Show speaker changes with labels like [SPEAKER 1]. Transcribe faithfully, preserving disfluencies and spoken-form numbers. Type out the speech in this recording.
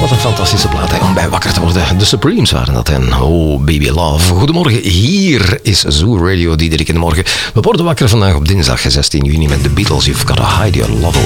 [SPEAKER 1] Wat een fantastische plaat hè, om bij wakker te worden. De Supremes waren dat en oh baby love. Goedemorgen, hier is Zoo Radio Diederik in de morgen. We worden wakker vandaag op dinsdag zestien juni met de Beatles. You've got to hide your love away.